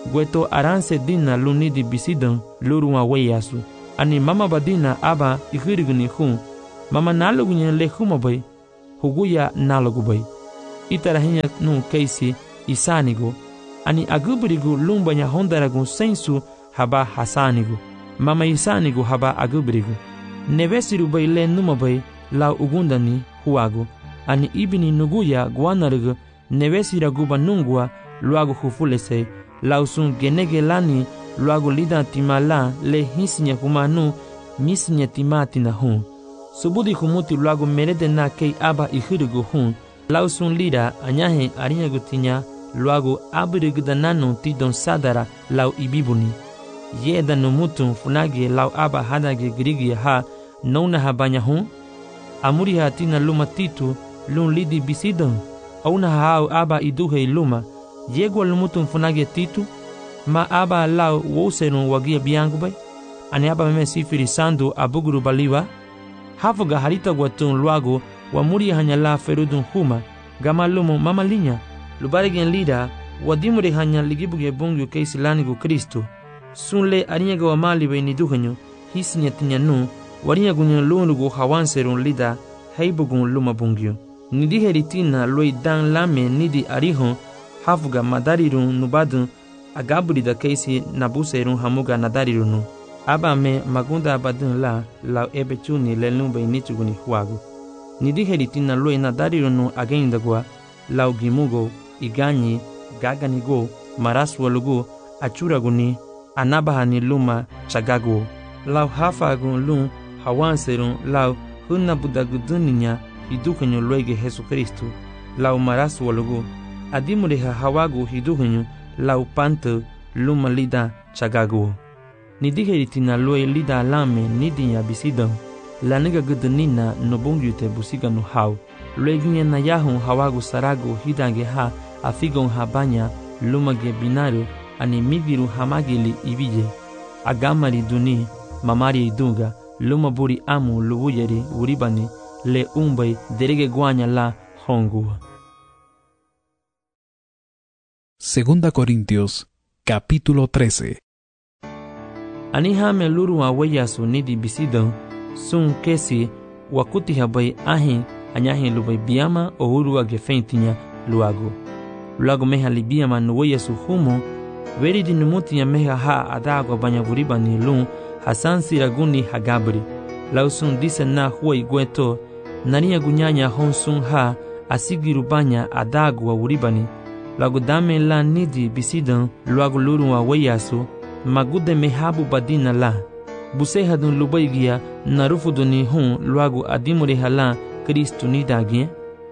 Gueto aranse dina luni di bisidan lurunga weyasu. Ani mama badina aba ihirigni hun. Mama nalugunye le humabay. Huguya nalugubay. Itarahinya nu keisi isanigo. Ani agubirigu lumbanya hondaragun sensu haba hasanigu. Mama isanigu haba agubirigu. Nevesiru bay le numabay lau ugundani huagu. Ani ibini nuguya guanarigu nevesira guba nungua luagu hufulese. Lausun genege lani luagu lida timala le hisinya humanu misinya timatina hun. Subudi humuti luagu merede na kei aba ihirigu hun. Lausun lida anyahe arinyagu tinya luagu abirigudananu tidon sadara lau ibibuni. Yeda numutun funage lau aba hadage grigi ha nona habanya hun. Amuri hatina luma titu lun lidi bisidon. Auna hao aba iduhe luma. Yegwa lumutun funage titu. Ma aba lau woserun wagia biangu bay. Ani aba meme sifiri sandu abuguru baliwa. Hafuga harita guatun luagu wa muri hanya la ferudun huma. Gama lumu mama linya. Lubarigen lida wadimure hanya ligibuge bungyu keisi lanigu Kristu. Sunle arinyaga wa mali bay niduhanyu. Hisinya tinya nu. Warinyagunyan lunugu hawanserun lida. Heibugun luma bungyu. Nidi heritina loi dan lame nidi arihon. Hafuga madarirun nubadun. Agaburida keisi nabuserun hamuga nadarirunu. Aba me magunda abadun la lau ebechuni lelumbe nichuguni huagu. Nidi heritina loi nadarirunu agendagwa lau gimugo, iganyi, gaganigo, maraswalugu, achuraguni, anabahani luma chagago. Lau hafagun lun hawanserun lau hunabudaguduninya hidukanyo loige Jesu Kristu. Lau maraswalugu, adimureha hawagu hidukanyo lau panto luma lida chagago. Nidiheritina loe lida alame nidinya bisidon. Laniga gudunina nobungyute busiga no hau. Loegunya na yahun hawagu saragu hidange ha afigon habanya lumage binaru animigiru hamagili ibije. Agamari duni mamari idunga luma buri amu lubuyeri uribani le umbay derege guanya la hongu. Segunda Corintios, capítulo trece. Anihame luru aweyasu nidi bisidon sun kesi wakuti habay ahin anyahin lubay biyama o urua gefentinya luago. Luago meha libiyama nuweyasu humo veridi numutinya meha ha adago banya vuribani lun hasan siraguni hagabri. Lausun dise na huay gueto nariya gunyanya honsun ha asigiru banya adago wa uribani. Lagu dame la nidi bisidon luago luru aweyasu magude mehabu badina la. Buseha dun lubaigia narufuduni hun luagu adimuri hala Kristu nidagien.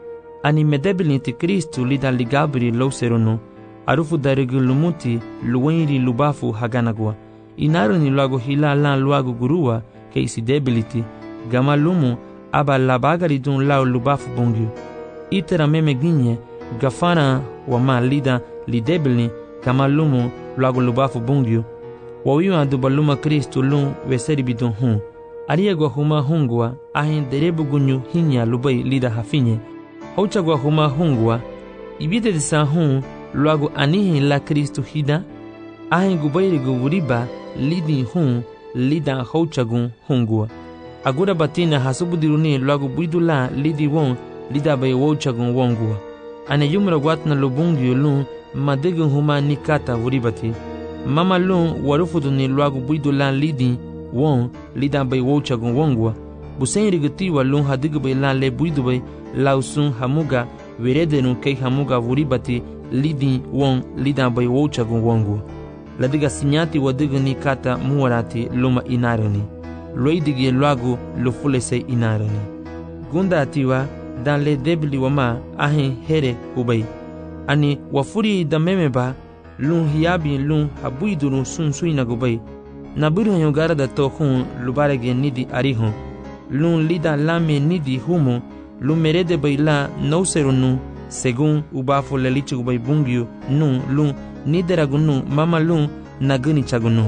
Ani medebiliti Kristu lida ligabri lauserunu. Arufu darigu lumuti luwenri lubafu haganagwa. Inaruni luagu hila la luagu gurua keisi debiliti. Gama lumu aba labagari dun lau lubafu bungyu. Itera meme ginye gafana wama lida lidebili gama lumu luagu lubafu bungyu. Wawiwa dubaluma Kristu lun weseri bidun hun. Ariegwa huma hungwa ahin derebu gunyu hinya lubai lida hafinye. Hauchagwa huma hungwa ibide disa hun luagu anihin la Kristu hida. Ahin gubairigu wuriba lidi hun lida hauchagun hungwa. Agura batina hasubudiruni luagu buidula lidi won lida bay wauchagun wongwa. Ane yumra watna lubungyu lun madegun huma nikata wuribati. Mama lun warufuduni luagu buidula lidi won lida bay wauchagun wongwa. Busen rigutiwa lun hadigu bay la le buidu bay lausun hamuga veredenu kei hamuga wuribati lidi won lida bay wauchagun wongwa. Ladiga sinyati wadigu nikata muwarati luma inarani. Loidigi luagu lufulese inarani. Gunda atiwa dan le debili wama ahin here ubay. Ani wafuri da memeba lun hiyabi lun habuidurun sun suina gubay. Nabiru hanyogara da to hun lubarege nidi arihun. Lun lida lame nidi humo lun merede bay la nauserunu segun ubafu lelichi gubay bungyu nun lun nideragunu mama lun naguni chagunu.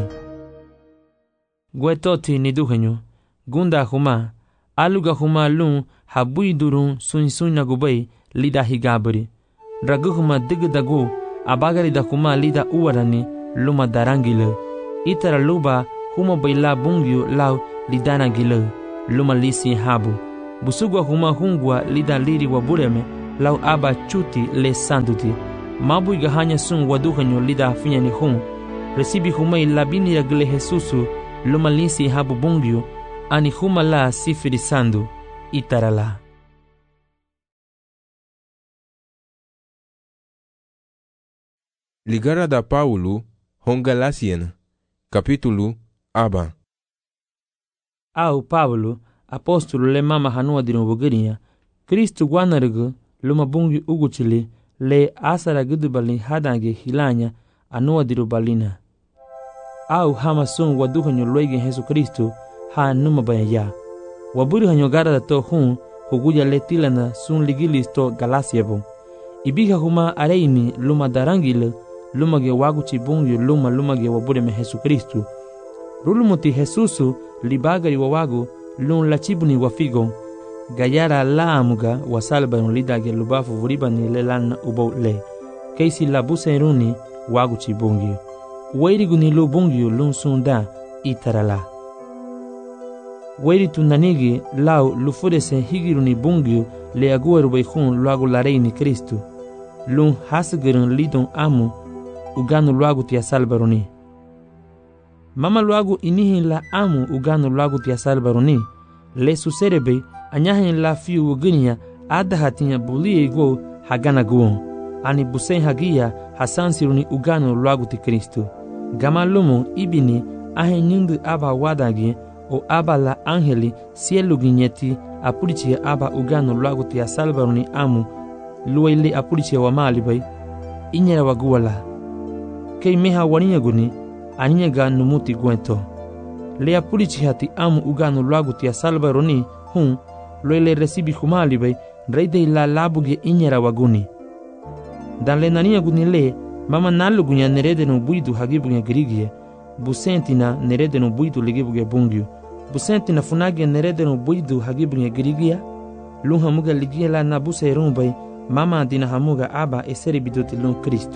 Guetoti niduhenyu gunda huma aluga huma lun habuidurun sun suina gubay lida higabri. Ragu huma digdagu abagari da huma lida uwarani luma darangile. Itara luba huma baila bungyu lau lidana gile, luma lisi habu. Busugwa huma hungwa lida liri wa bureme lau aba chuti le sanduti. Mabu igahanya sun waduhanyo lida afinya ni hun. Resibi huma ilabini ya gile Jesusu luma lisi habu bungyu ani huma la sifiri sandu itara la. Ligara da Paulo Hongalasian Capítulo Aba. Au Paulo apóstolo le mama hanua dino bugiriya Kristu gwanargu luma bungi uguchili le asara gudubali hadange hilanya anua diro balina. Au hama sun waduhanyo loigi Jesu Kristu ha numa bayaya. Waburi hanyo gara da to hun huguja le tilana sun ligilis to Galasiabo. Ibiha huma areini luma darangile luma ge waguchi bungi luma luma ge wabure me Jesu Kristu. Rulumuti Jesusu libagari wawagu lun lachibuni wafigo gayara la amuga wasalba lidage lubafu vuribani lelan ubo le keisi labuse runi wagu chibungi wairi guni lu bungi lun sunda itarala wairi tunanigi lau lufudese higiruni bungi le agueru beihun luagu lareini Kristu lun hasgirun lidon amu uganu luagu tia salbaruni mama luagu inihin la amu uganu luagu tia salbaruni le suserebe anyahin la fiu uginia adahatinya bulie go hagana guon ani busen hagia hasansiruni uganu luagu ti Kristu gama lumu ibini ahen nindu aba wadagi o aba la angeli sielu ginyeti apurichi aba uganu luagu ti salbaruni amu luele apurichi wa malibai inyera waguala kei meha waniya guni aninya ga numuti gwento le apurichi hati amu uganu luagu ti salbaruni hun loele resibi humali bay reide la labuge inyera waguni dan le nania guni le mama nalu gunya nerede no buidu hagibunya grigie busentina nerede no buidu ligibuge bungyu busentina funage nerede no buidu hagibunya grigia lunha muga ligia la nabuse rumbay mama dina hamuga aba eseri biduti lun Kristu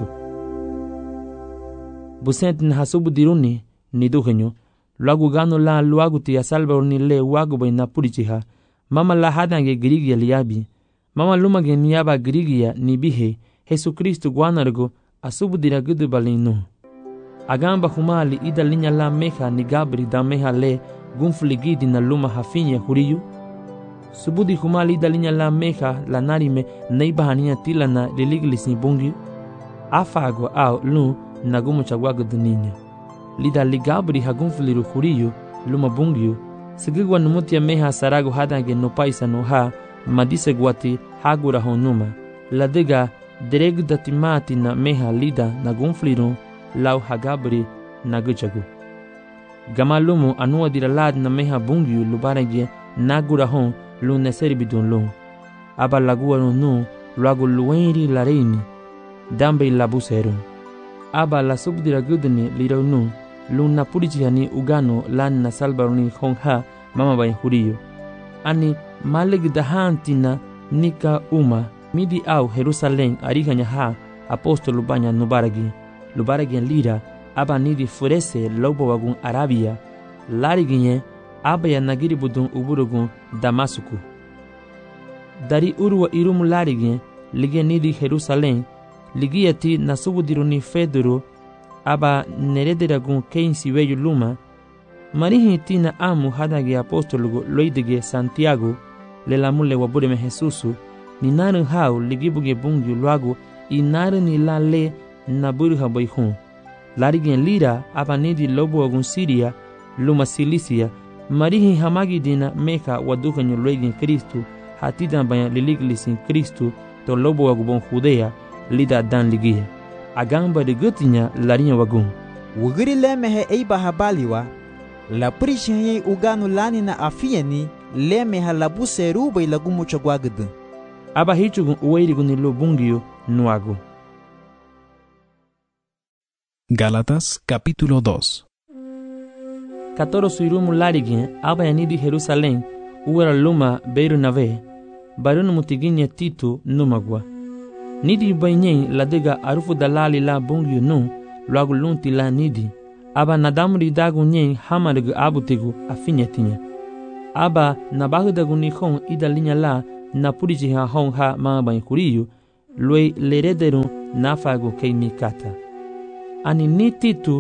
busentina hasubu diruni niduhenyo luagu gano la luagu ti salbaruni le wagu bay napurichiha mama la hadange grigia liabi mama lumage niaba grigia nibihe Jesu Kristu gwanargo asubudira gudu balinu agamba humali ida linya la meha ni gabri da meha le gunfligidi na luma hafinya huriyu subudi humali ida linya la meha la narime neibahania tilana liliglis ni bungi afago au lu nagumu chagwago duninya lida ligabri hagunfliru huriyu luma bungiyu sigigwa numutia meha sarago hadange no paisa no ha madise gwati hagura honuma ladega dereg datimati na meha lida na gunfliru lau hagabri na guchagu gamalumu anua diralad na meha bungiu lubarege nagura hon lu neseri bidun lu aba lagua no nu luagu luenri lareini dambe labuseru aba la subdira gudni lirau nu lu napurichihani ugano lan na salbaruni hongha mama bay huriyo ani maleg dahantina nika uma midi au Jerusalem ariganya ha apostolo banya nubaragi lubaragi lira aba nidi furese lobo wagun Arabia lariginye aba ya nagiri budun uburugun Damasuku dari urwa irum larigin lige nidi Jerusalem ligiyati nasubudiruni Fedoro aba nerederagun keinsi weyu luma marihi tina amu hadage apostolo loidege Santiago le lamule wabure me Jesusu ni narin hau ligibuge bungi luagu i narin ni la le naburu habayhun larigen lira aba nidi lobo agun Siria luma Silisia marihi hamagi dina meka wadukanyo loigin Kristu hatidan banya liliglisin Kristu to lobo agubon Judea lida dan ligia agamba de gutinya larinya wagun wugiri lemehe eiba habaliwa la prishenye uganu lani na afieni lemeha labuse ruba ilagumu chagwagdu aba hichugun uweirigun lo bungiyo nuagu. Gálatas capítulo dos. Katoro suirumu larigin aba yanidi Jerusalem uwera luma beiru nave barunu mutiginye titu numagwa nidi bainyen ladega arufu dalali la bungiyo nu luagu lunti la nidi. Aba nadamri dagu nyen hamargu abutigu afinyetinya. Aba nabagdagu ni hon ida linya la na puriji ha hon ha mama kuriyu lue lerederu nafagu keini kata. Ani ni titu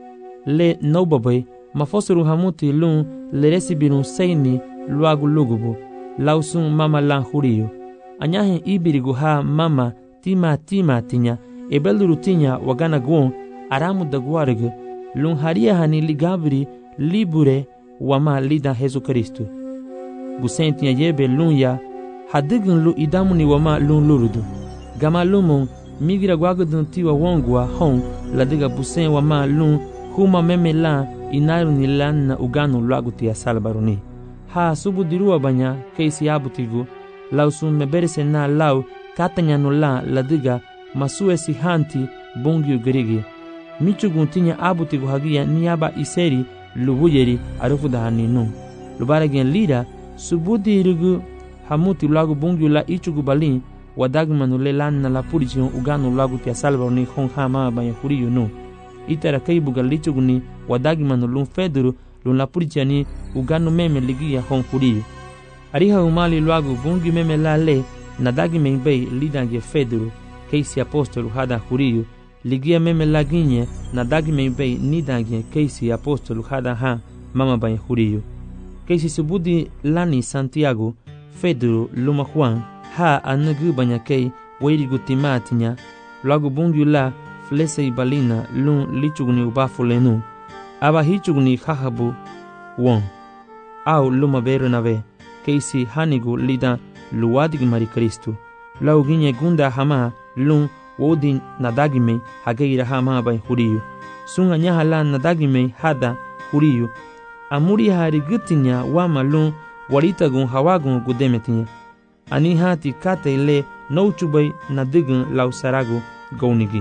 le nobabai mafosuru hamuti lun leresibirun seini luagu lugubu lausun mama lan huriyu. Anyahen ibirigu ha mama tima tima tinya ebeluru tinya wagana guon aramu daguargu lun haria hani ligabri libure wama lida Jesu Kristu. Gusen tinya yebe lun ya hadigun lu idamuni wama lun lurudu. Gama lumun migira guagudun tiwa wongwa hon ladiga busen wama lun huma meme la inaru ni lan na uganu luaguti ya salbaruni. Ha subu dirua banya keisi abutigu lausun meberese na lau katanya no la ladiga masue si hanti bungiu gerigi. Michugun tinya abutigu hagia niaba iseri lubuyeri arufuda haninu. Lubaragen lida subudi irigu hamuti luagu bungiu la ichugu balin wadagmanu le lan na la purichion uganu luaguti ya salbaruni hon hama banya huriyu nu. Itara kaibuga lichuguni wadagmanu lun feduru lun la purichiani uganu meme ligia hon huriyu. Ariha umali luagu bungi meme la le nadagi membei lidange feduru keisi apostolu hada huriyu ligia meme la ginye nadagi membei nidange keisi apostolu hada ha mama banya huriyu. Keisi subudi lani Santiago feduru luma Juan ha anagu banya kei wairigu timatinya luagu bungi la flese ibalina lun lichuguni ubafulenu aba hichuguni hahabu won au luma beru nave keisi hanigu lida luwadig mari Kristu lau ginye gunda hama lun wodin nadagime hageira hama bai huriyu sunga nyaha la nadagime hada huriyu amuri hari gutinya wama lun waritagun hawagun gudemetinya ani hati kate ile nouchubai nadigun lau saragu gaunigi.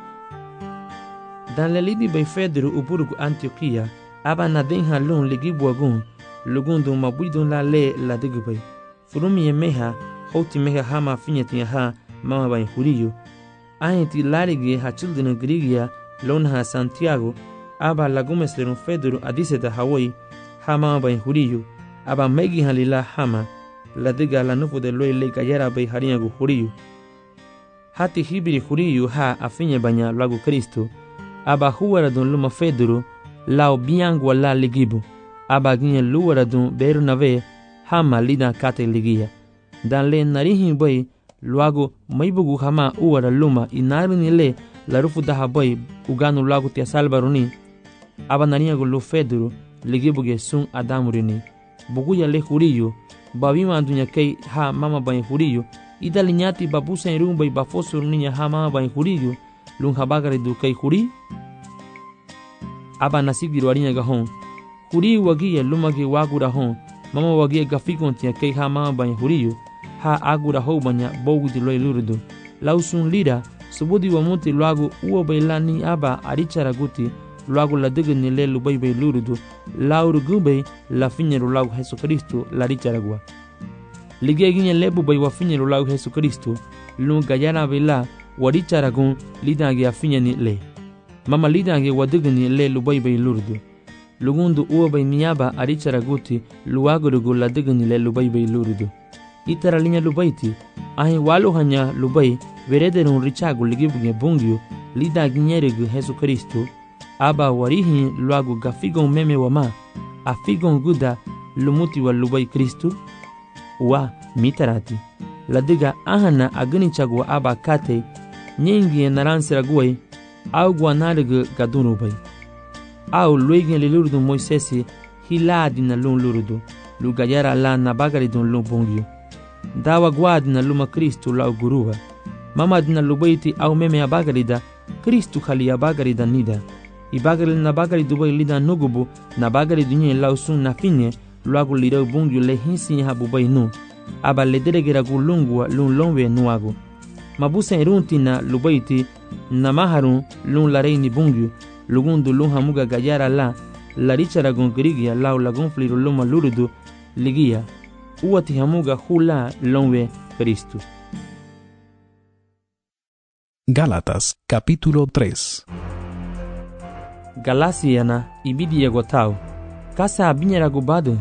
Dan lelidi bai Fedru uburugu Antioquia aba nadenha lun ligibuagun lugundu mabudun la le la digubay furumi yemeha hoti meha hama finyeti ha mama bai huriyu ahenti larigi ha children grigia lonha Santiago aba lagumeslerun Fedru adiseta Hawaii ha mama bai huriyu aba megi halila hama la diga la nufu de loy le gayara bai hariyagu huriyu hati hibiri huriyu ha afinye banya lagu Kristo aba huwara dun luma Fedru lao biangu la ligibu aba ginye luwara dun beru nave hama lida kate ligia dan le narihin bai luagu maibugu hama uwara luma inarini le la rufu daha bai uganu luagu tia salbaruni aba nariyagu lu Fedru ligibu ge sun adamurini buguya le huriyu babima dunya kei ha mama bai huriyu ida linyati babusa irun bai bafosur ninya ha mama bai huriyu lun habagari du kei huri aba nasigiru arinya gahon huri wagia lumagi wagura hon mama wagia gafikon tia kei ha mama bai huriyu ha agura ho banya bogudi loy lurudu lausun lira subudi wa muti luagu uo bai lani aba arichara guti luagu la digni le lubai bai lurudu lauru gubei la finyeru lagu Jesu Kristo la richaragua lige ginye lebu bai wa finyeru lagu Jesu Kristo lu gayana bela waricharagun lidange afinyani le mama lidange wadigni le lubai bai lurudu lugundu uo bai miaba aricharaguti luagurugu la digni le lubai bai lurudu itara linya lubaiti ahi walu hanya lubai verederun richagu ligibuge bungyu lidange nyerigu Jesu Kristo aba warihi luagu gafigon meme wama afigon guda lumuti wa lubai Kristu wa mitarati ladiga ahana agani chagwa aba kate nyingi naransira guai au guanarigu gadunu bai au luigi lilurdu Moisesi hiladi na lun lurudu lugayara la nabagari dun lun bungyu dawa guadi na luma Kristu lau guruwa mama dina lubaiti au meme abagarida Kristu khali abagarida nida ibagari na bagari dubai lida nugubu na bagari dunye lausun na finye luagu lirau bungyu le hinsi ha bubai nu aba lederegera gulungwa lun longwe nuagu mabusa irunti na lubaiti na maharun lun lareini bungyu lugundu lun hamuga gayara la larichara gongrigia lau lagun fliru luma lurudu ligia uati hamuga hula longwe Kristu. Gálatas capítulo tres. Galasiana ibidi ya gotao. Kasa abinyara gubado.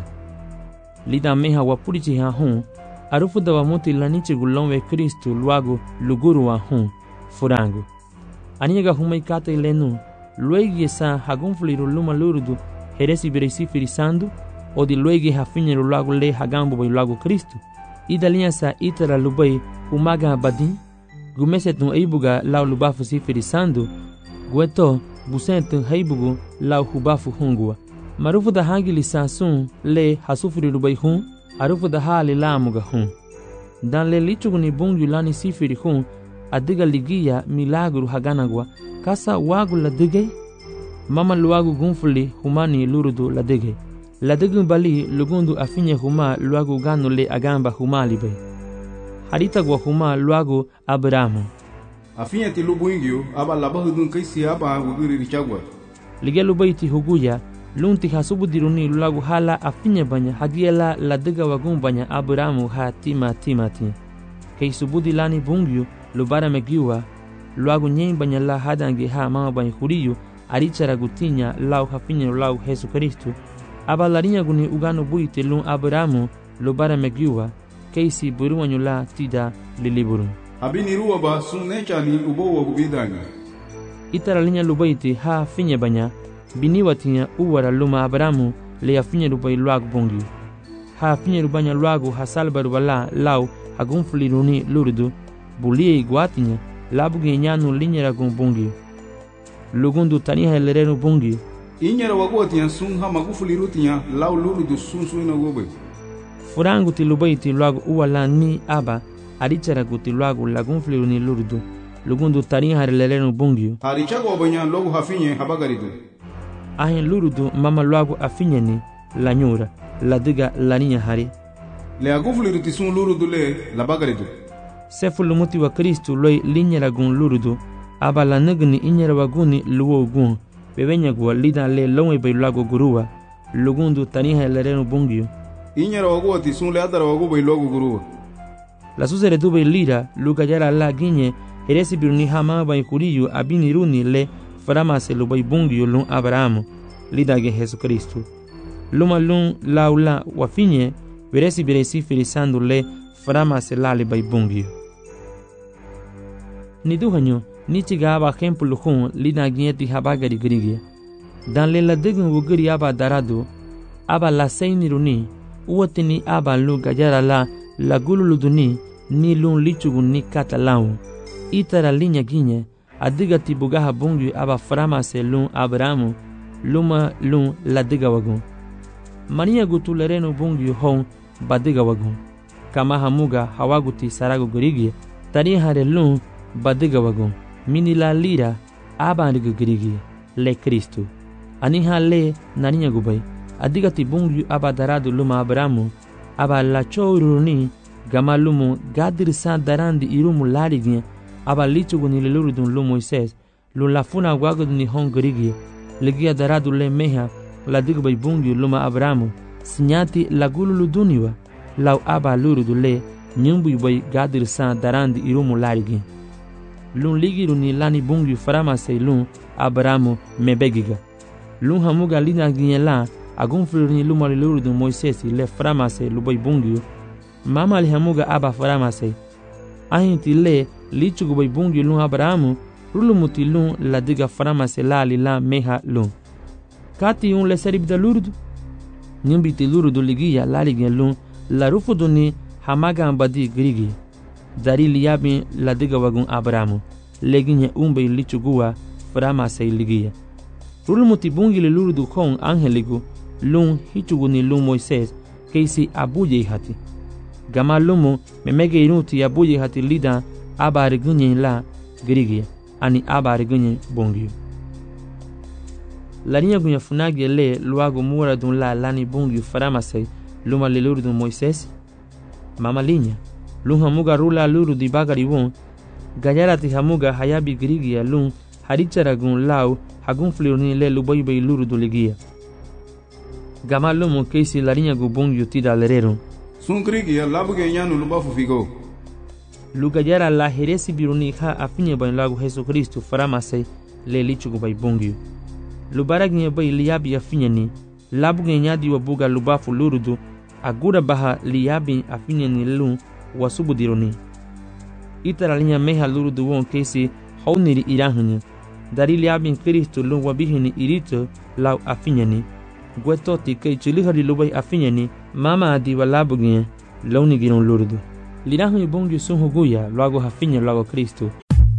Lida meha wapurichi ha hun. Arufu da wamuti lanichi gulonwe Kristu luago luguru wa hun. Furango. Aniga humai kata ilenu. Luegi esa hagunfuliru luma lurudu. Heresi beresi firisandu. O di luegi hafinyeru luago le hagambo bai luago Kristu. Ida linha sa itara lubai umaga badin. Gumeset no eibuga lau lubafu si firisando. Gueto busentu heibugu lau hubafu hungua. Marufu da hangili sasun le hasufiri lubai hun. Arufu da hali lamuga hun. Dan le lichugu ni bungu lani sifiri hun. Adiga ligia milagru haganagwa. Kasa wagu la digay. Mama luagu gunfuli humani lurudu la digay. La digun bali lugundu afinye huma luagu ganu le agamba huma libe. Harita gwa huma luagu Abrahamu. Afinye ti lubu ingyo aba labahu dun kaisi aba wugiri richagwa. Lige lubaiti huguya lunti hasubu diruni luagu hala afinye banya hagiela la diga wagun banya Abrahamu ha tima tima tima. Kei subudi lani bungyu lubara megiwa luagu nyen banya la hadange ha mama banya huriyu arichara gutinya lau hafinye lau Yesu Kristu. Aba larinha guni ugano buite lun Abrahamu lubara megiwa keisi buruanyo la tida liliburu. Abini ruwa ba sun nechani ubo wa gubidanga. Itara linya lubaiti ha finye banya biniwa tinya uwara luma Abrahamu le ya finye lubai luagu bongi. Ha finye lubanya luagu hasalba rubala lau hagunfuli runi lurudu bulie iguatinya labuge nyanu linya ragun bongi. Lugundu taniha elerenu bongi. Inyara wagotinya sun ha magufuli rutinya lau lurudu sun suina gobe. Furangu ti lubaiti luagu uwala ni aba arichara guti luagu lagunfuli runi lurudu. Lugundu taniha elerenu bongi. Harichago banya logu hafinye habagaridu. Ahin lurudu mama luagu afinye ni la nyura la diga la ninya hari. Le agufuli ruti sun lurudu le la bagaridu. Sefu lumuti wa Kristu loi linya ragun lurudu. Aba la nagni inyara waguni luo gun. Bebenya gua lida le longe bai luagu gurua. Lugundu taniha elerenu bongi. Inyara wagoti sun le adara wagu bai luagu gurua. La susere tu bai lira luka yara la ginye. Heresi biruni hama bai kuriyu abini runi le faramase lu bai bongi lun Abrahamu. Lida ge Yesu Kristu. Luma lun laula wafinye. Veresi biresi firisando le faramase lali bai bongi. Niduhanyo. Nichi gaba kempu luhun lina ginyeti habagari grigia. Dan le la digun wugiri aba daradu. Aba la seini runi. Uwatini aba lu gajara la la gululuduni ni lun lichugu ni kata lau. Itara linya ginye. Adiga tibugaha bungi aba faramase lun Abrahamu. Luma lun la diga wagun. Mania gutu lereno bungi hon badiga wagun. Kama hamuga hawaguti saragu grigia. Tari hare lun badiga wagun. Mini la lira abandiga grigi le Kristu. Aniha le naninya gubai. Adiga tibungu abadaradu luma Abrahamu. Aba la chouruni gamalumu gadir san darandi irumu larignya. Aba lichugu ni lelurudun lu Moises. Lu lafuna wagud ni hon grigi. Legia daradu le meha la digbai bungu luma Abrahamu. Sinyati la gululu duniwa. Lau aba lurudu le nyumbu bai gadir san darandi irumu larignya. Lun ligiru ni lani bungu faramase lun Abrahamu mebegiga. Lun hamuga lina ginyela agunfuru ni luma lulurudu Moises le faramase lubai bungu. Mama li hamuga aba faramase. Ahinti le lichugu bai bungu lun Abrahamu rulumuti lun la diga faramase la li la meha lun. Kati un le seribda lurudu. Nyumbiti lurudu ligia la ligien lun la rufudu ni hamaga ambadi grigi. Dari liabi la diga wagun Abrahamu. Leginye umbe lichugua faramase ligia. Rulumuti bungi le lurudu kong angeligu lun hichugu ni lun Moises keisi abuye hati. Gama lumu memege inuti abuye hati lida aba regunye la grigia ani aba regunye bungi. Lania gunya funagi le luagu mura dun la lani bungi faramase luma le lurudu Moises. Mama linya. Lun hamuga rula luru di bagari won. Gayarati hamuga hayabi grigia lun haricharagun lau hagun fliruni le lubai bai luru do ligia. Gama lumu keisi larinya gubung yutida lerero. Sun grigia labuge nyanu lubafu figo. Lugayara la heresi biruni ha afinye bai lagu Yesu Kristu faramase le lichugu bai bungyu. lubara ginye bay liyabi afinyani labu ginye di wabuga lubafu lurudu agura baha liyabi afinyani lu wasubudironi itara linya meha lurudu won kesi hauniri irahanya dari liyabi Kristo lu wabihini irito lau afinyani gwetoti kay chulihari lubay afinyani mama adi walabu ginye launi giron lurudu lirahanya bongi sun huguya luago afinya luago Kristo.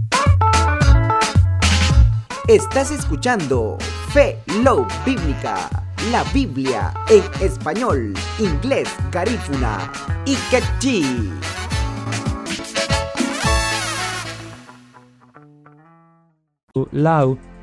Estás escuchando Fe Love Bíblica, la Biblia en español, inglés, garífuna y quechí. Lau